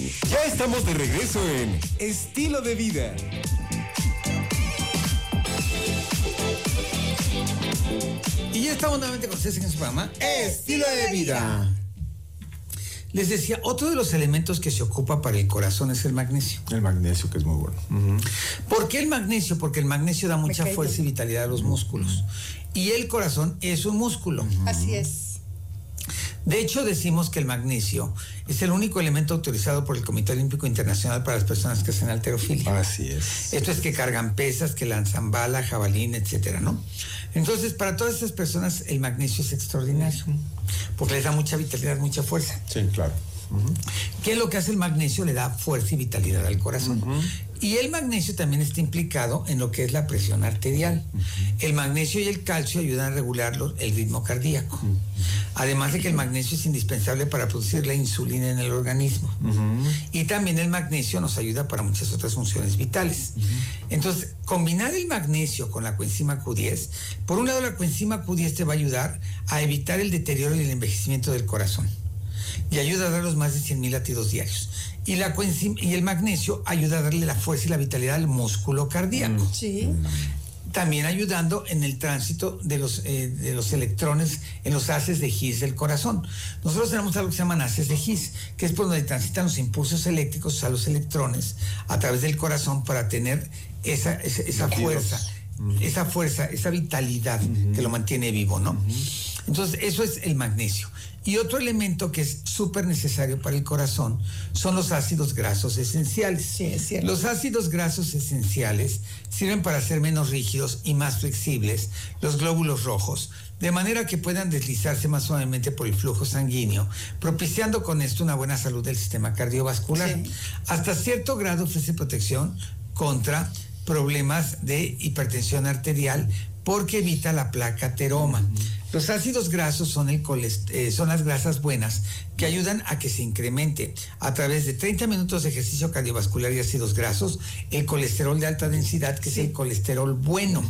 Ya estamos de regreso en Estilo de Vida. Y ya estamos nuevamente con ustedes en su programa Estilo de Vida. Les decía, otro de los elementos que se ocupa para el corazón es el magnesio. El magnesio, que es muy bueno. ¿Por qué el magnesio? Porque el magnesio da mucha fuerza y vitalidad a los músculos. Y el corazón es un músculo. Así es. De hecho, decimos que el magnesio es el único elemento autorizado por el Comité Olímpico Internacional para las personas que hacen halterofilia. Así es. Esto es que cargan pesas, que lanzan bala, jabalín, etcétera, ¿no? Entonces, para todas esas personas, el magnesio es extraordinario, porque les da mucha vitalidad, mucha fuerza. Sí, claro. ¿Qué es lo que hace el magnesio? Le da fuerza y vitalidad al corazón. Y el magnesio también está implicado en lo que es la presión arterial. El magnesio y el calcio ayudan a regular el ritmo cardíaco. Además de que el magnesio es indispensable para producir la insulina en el organismo. Y también el magnesio nos ayuda para muchas otras funciones vitales. Entonces, combinar el magnesio con la coenzima Q10, por un lado la coenzima Q10 te va a ayudar a evitar el deterioro y el envejecimiento del corazón. Y ayuda a dar los más de 100,000 latidos diarios. Y el magnesio ayuda a darle la fuerza y la vitalidad al músculo cardíaco. Sí. También ayudando en el tránsito de los electrones en los haces de His del corazón. Nosotros tenemos algo que se llaman haces de His, que es por donde transitan los impulsos eléctricos a los electrones a través del corazón para tener esa fuerza, esa vitalidad que lo mantiene vivo, ¿no? Entonces, eso es el magnesio. Y otro elemento que es súper necesario para el corazón son los ácidos grasos esenciales. Sí, es cierto. Los ácidos grasos esenciales sirven para hacer menos rígidos y más flexibles los glóbulos rojos, de manera que puedan deslizarse más suavemente por el flujo sanguíneo, propiciando con esto una buena salud del sistema cardiovascular. Sí. Hasta cierto grado ofrece protección contra problemas de hipertensión arterial porque evita la placa ateroma. Los ácidos grasos son las grasas buenas que ayudan a que se incremente a través de 30 minutos de ejercicio cardiovascular y ácidos grasos el colesterol de alta densidad, que es el colesterol bueno,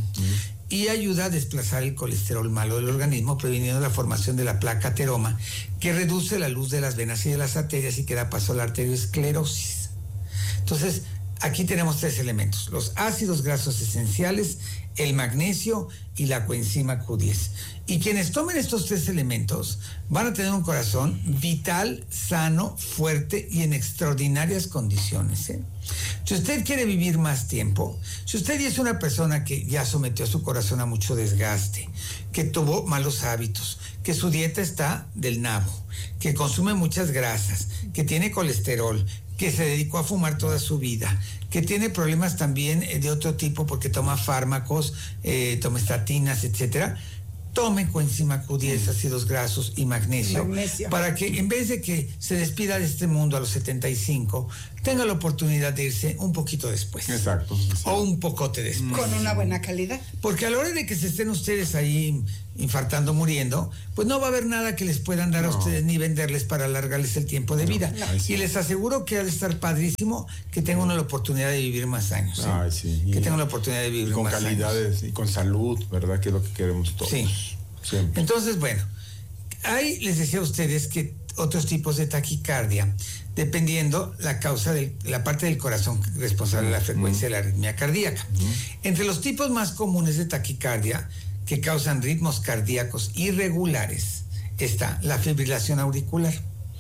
y ayuda a desplazar el colesterol malo del organismo, previniendo la formación de la placa ateroma, que reduce la luz de las venas y de las arterias y que da paso a la arteriosclerosis. Entonces, aquí tenemos tres elementos: los ácidos grasos esenciales, el magnesio y la coenzima Q10. Y quienes tomen estos tres elementos van a tener un corazón vital, sano, fuerte y en extraordinarias condiciones, ¿eh? Si usted quiere vivir más tiempo, si usted ya es una persona que ya sometió a su corazón a mucho desgaste, que tuvo malos hábitos, que su dieta está del nabo, que consume muchas grasas, que tiene colesterol, que se dedicó a fumar toda su vida, que tiene problemas también de otro tipo porque toma fármacos, toma estatinas, etcétera, tome coenzima Q10, ácidos grasos y magnesio, para que en vez de que se despida de este mundo a los 75, tenga la oportunidad de irse un poquito después. Exacto. O un pocote después. Con una buena calidad. Porque a la hora de que se estén ustedes ahí infartando, muriendo, pues no va a haber nada que les puedan dar a ustedes ni venderles para alargarles el tiempo de vida. Y les aseguro que ha de estar padrísimo que tengan la oportunidad de vivir más años. Que tengan la oportunidad de vivir con más calidades años. Y con salud, ¿verdad? Que es lo que queremos todos. Sí. Siempre. Entonces, bueno, ahí les decía a ustedes que otros tipos de taquicardia, dependiendo la causa de la parte del corazón responsable de la frecuencia de la arritmia cardíaca. Entre los tipos más comunes de taquicardia que causan ritmos cardíacos irregulares está la fibrilación auricular.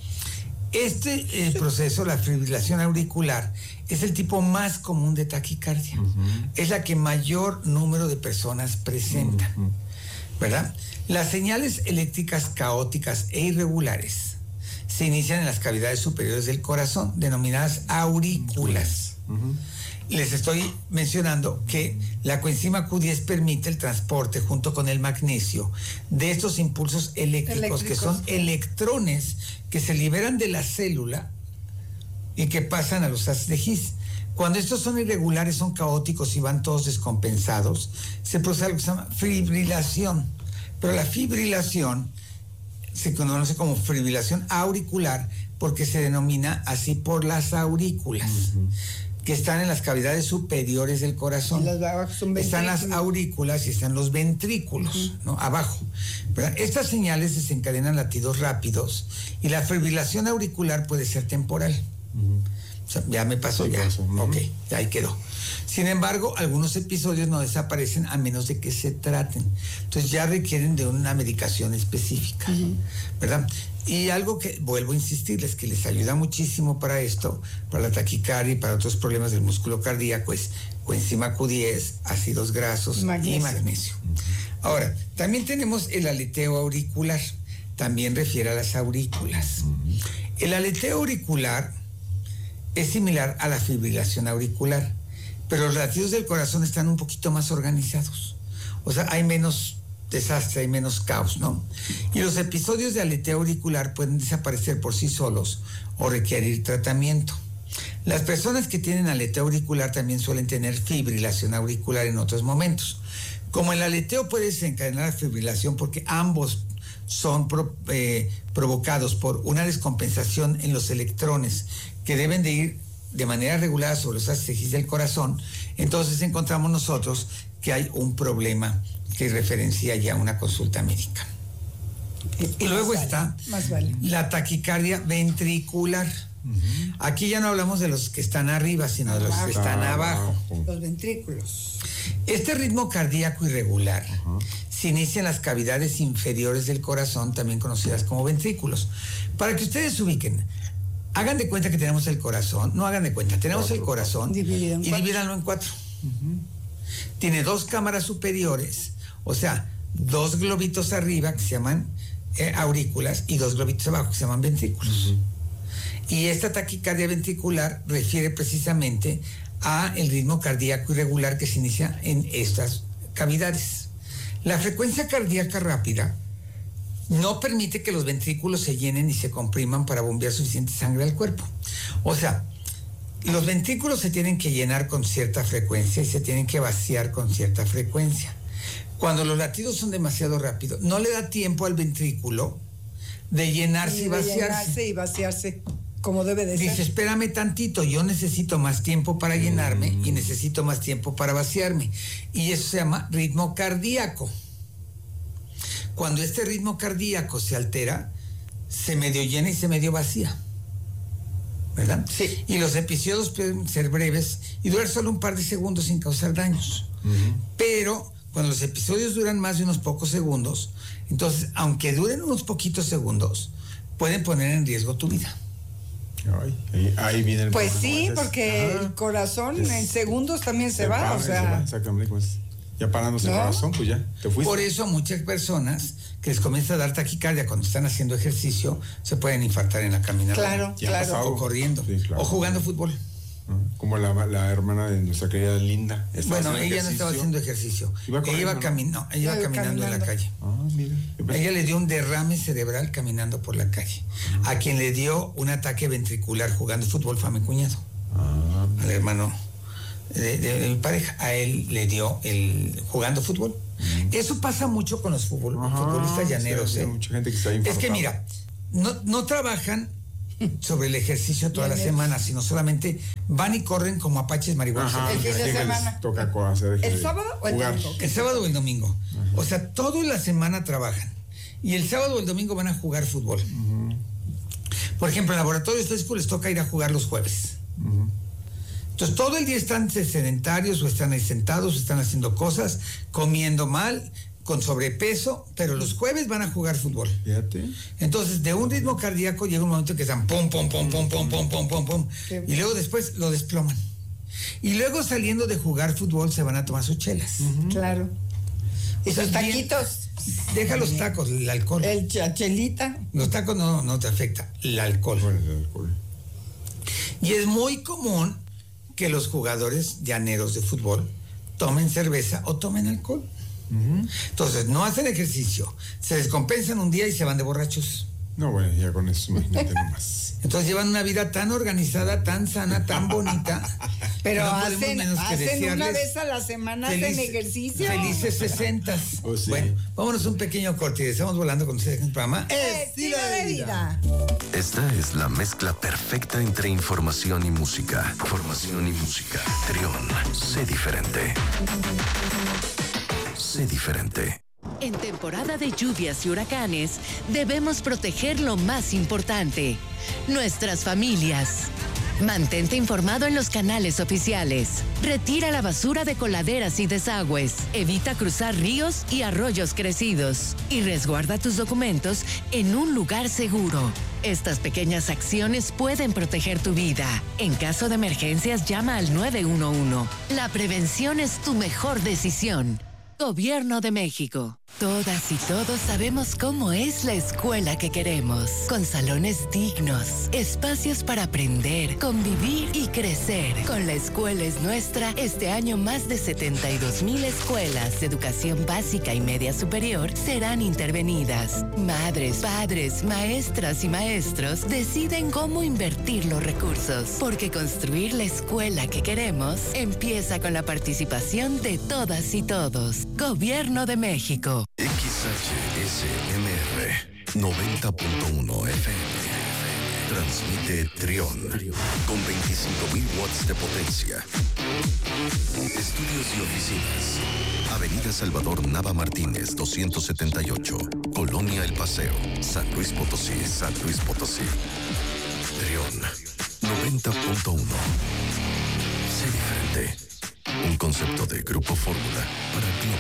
Este proceso, la fibrilación auricular, es el tipo más común de taquicardia. Es la que mayor número de personas presentan, ¿verdad? Las señales eléctricas caóticas e irregulares se inician en las cavidades superiores del corazón, denominadas aurículas. Les estoy mencionando que la coenzima Q10 permite el transporte junto con el magnesio de estos impulsos eléctricos, que son electrones que se liberan de la célula y que pasan a los haces de His. Cuando estos son irregulares, son caóticos y van todos descompensados, se produce algo que se llama fibrilación. Pero la fibrilación se conoce como fibrilación auricular porque se denomina así por las aurículas, que están en las cavidades superiores del corazón. Están las aurículas y están los ventrículos, ¿no? Abajo. ¿Verdad? Estas señales desencadenan latidos rápidos y la fibrilación auricular puede ser temporal. O sea, ya me pasó, Sí, ya. pasó. Ok, ya ahí quedó. Sin embargo, algunos episodios no desaparecen a menos de que se traten. Entonces ya requieren de una medicación específica, ¿verdad? Y algo que vuelvo a insistirles, que les ayuda muchísimo para esto, para la taquicardia y para otros problemas del músculo cardíaco, es coenzima Q10, ácidos grasos y magnesio. Ahora, también tenemos el aleteo auricular, también refiere a las aurículas. El aleteo auricular es similar a la fibrilación auricular, pero los latidos del corazón están un poquito más organizados. O sea, hay menos desastre, hay menos caos, ¿no? Y los episodios de aleteo auricular pueden desaparecer por sí solos o requerir tratamiento. Las personas que tienen aleteo auricular también suelen tener fibrilación auricular en otros momentos. Como el aleteo puede desencadenar la fibrilación porque ambos son provocados por una descompensación en los electrones que deben de ir de manera regular sobre los ejes del corazón, entonces encontramos nosotros que hay un problema que referencia ya una consulta médica. Y luego está la taquicardia ventricular. Aquí ya no hablamos de los que están arriba, sino de los que están abajo. Los ventrículos. Este ritmo cardíaco irregular se inicia en las cavidades inferiores del corazón, también conocidas como ventrículos. Para que ustedes se ubiquen, hagan de cuenta que tenemos el corazón, no hagan de cuenta, tenemos el corazón y divídanlo en 4. Tiene 2 cámaras superiores, o sea, 2 globitos arriba que se llaman aurículas y 2 globitos abajo que se llaman ventrículos. Y esta taquicardia ventricular refiere precisamente a el ritmo cardíaco irregular que se inicia en estas cavidades. La frecuencia cardíaca rápida no permite que los ventrículos se llenen y se compriman para bombear suficiente sangre al cuerpo. O sea, los ventrículos se tienen que llenar con cierta frecuencia y se tienen que vaciar con cierta frecuencia. Cuando los latidos son demasiado rápidos, no le da tiempo al ventrículo de llenarse y vaciarse como debe de ser. Dice, espérame tantito, yo necesito más tiempo para llenarme y necesito más tiempo para vaciarme. Y eso se llama ritmo cardíaco. Cuando este ritmo cardíaco se altera, se medio llena y se medio vacía, ¿verdad? Sí. Y los episodios pueden ser breves y durar solo un par de segundos sin causar daños. Pero cuando los episodios duran más de unos pocos segundos, entonces, aunque duren unos poquitos segundos, pueden poner en riesgo tu vida. Ahí viene el Pues problema. sí, porque el corazón en segundos también se va, o sea. Exactamente, pues, ya parándose el corazón, pues ya, te fuiste. Por eso a muchas personas que les comienza a dar taquicardia cuando están haciendo ejercicio, se pueden infartar en la caminata. Claro. O corriendo, sí, claro, o jugando fútbol. Como la hermana de nuestra querida Linda. Bueno, ella no estaba haciendo ejercicio. Ella iba caminando en la calle. Mira. Ella le dio un derrame cerebral caminando por la calle. A quien le dio un ataque ventricular jugando fútbol fue a mi cuñado. Al hermano de mi pareja. A él le dio jugando fútbol. Eso pasa mucho con los futbolistas llaneros. Hay mucha gente que está Es que mira, no trabajan sobre el ejercicio toda la semana, sino solamente van y corren como apaches marihuanos. El fin de semana. Toca hacer ¿El sábado o el domingo? El sábado o el domingo. O sea, toda la semana trabajan. Y el sábado o el domingo van a jugar fútbol. Por ejemplo, en laboratorios físicos les toca ir a jugar los jueves. Entonces, todo el día están sedentarios o están ahí sentados, o están haciendo cosas, comiendo mal, con sobrepeso, pero los jueves van a jugar fútbol. Fíjate. Entonces, de un ritmo cardíaco llega un momento que están pum, pum, pum, pum, pum, pum, pum, pum, pum. Y luego después lo desploman. Y luego saliendo de jugar fútbol se van a tomar sus chelas. Claro. Y sus taquitos. Deja los tacos, el alcohol. El chelita. Los tacos no te afecta, el alcohol. Bueno, el alcohol. Y es muy común que los jugadores llaneros de fútbol tomen cerveza o tomen alcohol. Entonces, no hacen ejercicio, se descompensan un día y se van de borrachos. No, bueno, ya con eso, imagínate nomás. Entonces llevan una vida tan organizada, tan sana, tan bonita. Pero no podemos hacen menos que una desearles vez a la semana, hacen ejercicio. Felices 60. Oh, sí. Bueno, vámonos un pequeño corte y estamos volando con ustedes en el programa. Estilo de vida. Esta es la mezcla perfecta entre información y música. Información y música. Trión, sé diferente. Sé diferente. En temporada de lluvias y huracanes, debemos proteger lo más importante, nuestras familias. Mantente informado en los canales oficiales. Retira la basura de coladeras y desagües. Evita cruzar ríos y arroyos crecidos. Y resguarda tus documentos en un lugar seguro. Estas pequeñas acciones pueden proteger tu vida. En caso de emergencias, llama al 911. La prevención es tu mejor decisión. Gobierno de México. Todas y todos sabemos cómo es la escuela que queremos. Con salones dignos, espacios para aprender, convivir y crecer. Con La Escuela es Nuestra, este año más de 72,000 escuelas de educación básica y media superior serán intervenidas. Madres, padres, maestras y maestros deciden cómo invertir los recursos. Porque construir la escuela que queremos empieza con la participación de todas y todos. Gobierno de México. XHSMR 90.1 FM. Transmite Trión con 25,000 watts de potencia. Estudios y oficinas. Avenida Salvador Nava Martínez, 278. Colonia El Paseo, San Luis Potosí, San Luis Potosí. Trión 90.1. Sé diferente. Un concepto de Grupo Fórmula para Globo